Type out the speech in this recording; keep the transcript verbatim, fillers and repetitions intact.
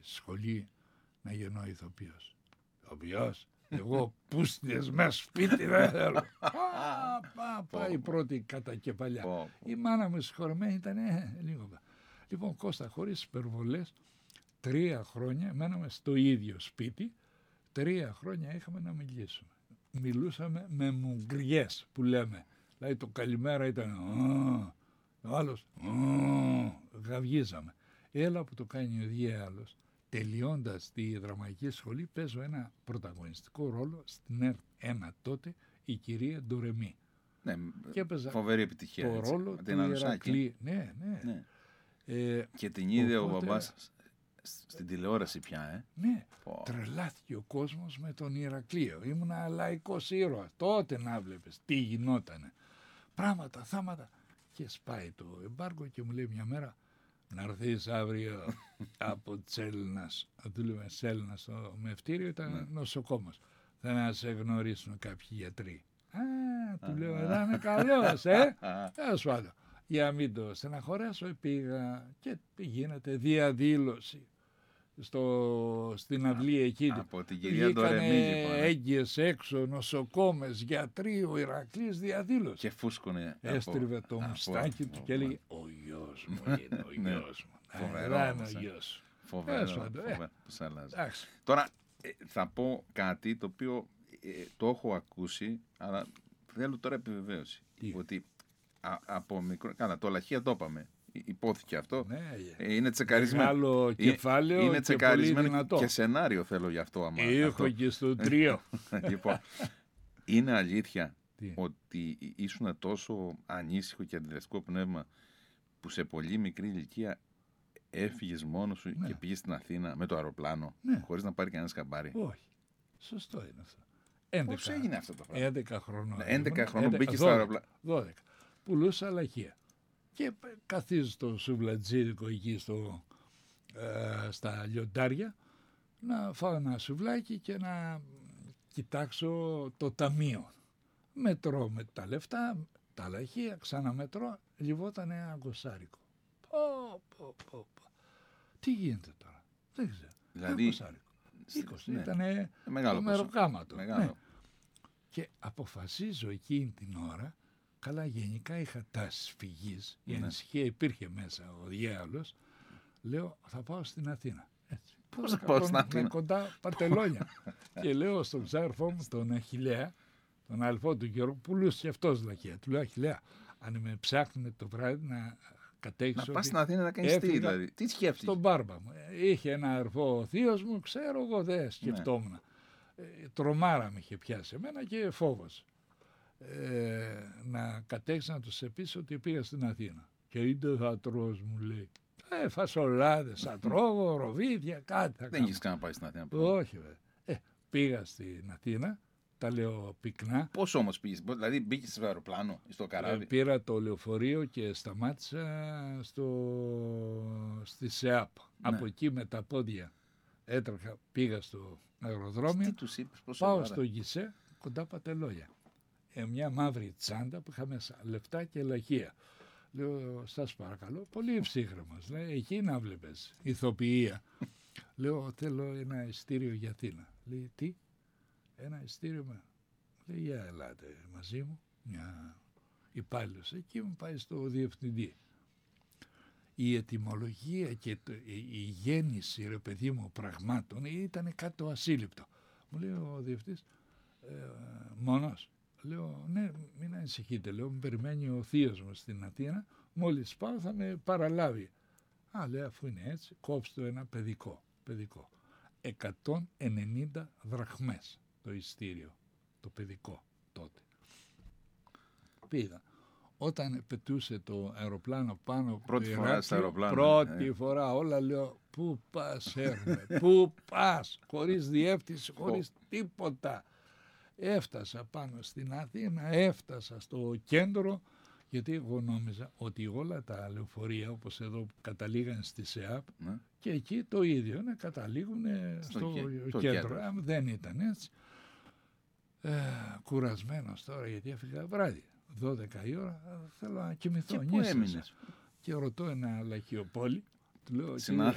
σχολή να γεννώ ηθοποιός. Ηθοποιός, εγώ πούστιες μέσα σπίτι δεν θέλω. Πάει η πρώτη κατακεφαλιά. Η μάνα μου συγχωρεμένη ήταν ε, λίγο. Λοιπόν, Κώστα, χωρίς υπερβολές, τρία χρόνια μέναμε στο ίδιο σπίτι, τρία χρόνια είχαμε να μιλήσουμε. Μιλούσαμε με μουγκριές που λέμε. Δηλαδή το καλημέρα ήταν ο άλλος γαυγίζαμε. Έλα που το κάνει ο διάλογος. Τελειώντας τη δραματική σχολή παίζω ένα πρωταγωνιστικό ρόλο στην ΕΡΤ ένα τότε, η κυρία Ντορεμή. Ναι, και έπαιζα φοβερή επιτυχία. το έτσι, ρόλο την του Ηρακλή. Ναι, ναι. ναι. Ε, και την είδε οπότε, ο μπαμπάς στην τηλεόραση πια, ε. Ναι, oh. τρελάθηκε ο κόσμος με τον Ηρακλείο. Ήμουνα λαϊκός ήρωας. Τότε να βλέπεις τι γινότανε. Πράγματα, θάματα. Και σπάει το εμπάργκο και μου λέει μια μέρα να έρθεις αύριο από Τσέλνας. Δούλευε Τσέλνας στο μευτήριο, ήταν ναι. νοσοκόμος. Θα να σε γνωρίσουν κάποιοι γιατροί. Α, του λέω, εδώ είναι καλός, ε. Τέλος πάντων. Για να μην το στεναχωρέσω, πήγα και γίνεται διαδήλωση στο, στην αυλή εκεί. Από την κυρία Ντορεμή, λοιπόν. Έγκυες έξω, νοσοκόμες, γιατροί, ο Ηρακλής διαδήλωση. Και φούσκωνε. Έστριβε το μουστάκι του και έλεγε «Ο γιος μου είναι ο γιος μου». Φοβερό είναι ο γιος. Φοβερό. Τώρα θα πω κάτι το οποίο το έχω ακούσει, αλλά θέλω τώρα επιβεβαίωση. Ότι Α, από μικρό. Καλά, το Λαχεία το είπαμε. Υπόθηκε αυτό. Ναι, είναι τσεκαρισμένο. Μεγάλο κεφάλαιο είναι και τσεκαρισμένο πολύ δυνατό. Και σενάριο θέλω γι' αυτό. Άμα, Έχω αυτό. Και στο τρίο. Λοιπόν, είναι αλήθεια Τι? ότι ήσουν τόσο ανήσυχο και αντιδραστικό πνεύμα που σε πολύ μικρή ηλικία έφυγες μόνος σου ναι. και πήγες στην Αθήνα με το αεροπλάνο ναι. χωρίς να πάρει κανένα καμπάρι. Όχι. Σωστό είναι αυτό. Πώς έγινε αυτό το πράγμα? έντεκα χρονών. έντεκα χρονών μπήκες στο αεροπλάνο. δώδεκα. Πουλούσα λαχεία. Και καθίζω στο σουβλατζίδικο εκεί στο, ε, στα λιοντάρια να φάω ένα σουβλάκι και να κοιτάξω το ταμείο. Μετρώ με τα λεφτά, τα λαχεία, ξαναμετρώ, λιβόταν ένα αγκοσάρικο. Πω, πω, πω, πω. Τι γίνεται τώρα, δεν ξέρω. Δηλαδή, αγκοσάρικο. είκοσι, ναι. Ήτανε μεγάλο το μεροκάματο. Ναι. Και αποφασίζω εκείνη την ώρα. Καλά, γενικά είχα τάσεις φυγής, η ναι. ανησυχία υπήρχε μέσα, ο διάολος. Λέω, θα πάω στην Αθήνα. Έτσι. Πώς θα πάω στην Αθήνα? Με κοντά Παρτελόνια. Και λέω στον ξάδερφό μου, τον Αχιλλέα, τον αδελφό του Γιώργου, πουλούσε και αυτός λαχεία. Του λέω, Αχιλλέα, αν με ψάχνετε το βράδυ να κατέξω. Να πας στην Αθήνα να κάνεις τι, δηλαδή. Τι σκέφτηκες? Στον μπάρμπα μου. Είχε ένα αδερφό ο θείος μου, ξέρω εγώ, δεν σκεφτόμουν. Ναι. Ε, τρομάρα με είχε πιάσει εμένα και φόβος. Ε, να κατέξει να τους επίσει ότι πήγα στην Αθήνα. Και είτε θα τρως, μου λέει. Ε, φασολάδες, θα τρώγω, ροβίδια, κάτι θα Δεν έχεις καν πάει στην Αθήνα? Όχι βέβαια. Ε, πήγα στην Αθήνα, τα λέω πυκνά. Πώς όμως πήγες? Δηλαδή μπήκες στο αεροπλάνο, στο καράβι? Ε, πήρα το λεωφορείο και σταμάτησα στο, στη ΣΕΑΠ. Ναι. Από εκεί με τα πόδια έτρεχα, πήγα στο αεροδρόμιο. Τι τους είπες, πώς πάω στο γισέ, κοντά Πατελόγια. Ε, μια μαύρη τσάντα που είχα μέσα λεφτά και λαχεία. Λέω, σας παρακαλώ, πολύ ψύχρεμος. Λέει, εκεί να βλέπεις, ηθοποιία. Λέω, θέλω ένα ειστήριο για Αθήνα. Λέει, τι, ένα ειστήριο με. Λέει, για ελάτε μαζί μου. Μια υπάλληλος εκεί μου πάει στο διευθυντή. Η ετυμολογία και το, η, η γέννηση, ρε παιδί μου, πραγμάτων ήταν κάτι το ασύλληπτο. Μου λέει ο διευθυντής, ε, μόνος. Λέω, ναι, μην ανησυχείτε, λέω, με περιμένει ο θείος μου στην Αθήνα, μόλις πάω θα με παραλάβει. Α, λέει, αφού είναι έτσι, κόψτε το ένα παιδικό, παιδικό. εκατόν ενενήντα δραχμές το ειστήριο, το παιδικό τότε. Πήγα. Όταν πετούσε το αεροπλάνο πάνω πρώτη φορά Ηράκλειο, στο αεροπλάνο, πρώτη ε. φορά όλα λέω, πού πας έρμε, πού πας, χωρίς διεύθυνση, χωρίς τίποτα. Έφτασα πάνω στην Αθήνα, έφτασα στο κέντρο, γιατί εγώ νόμιζα ότι όλα τα λεωφορεία, όπως εδώ που καταλήγαν στη ΣΕΑΠ, ναι. και εκεί το ίδιο, ναι, καταλήγουν στο, στο κέντρο. κέντρο. Α, δεν ήταν έτσι. Ε, κουρασμένος τώρα, γιατί έφυγα βράδυ. δώδεκα η ώρα, θέλω να κοιμηθώ. Και πού έμεινες? Και ρωτώ ένα λαχιοπόλη, του λέω,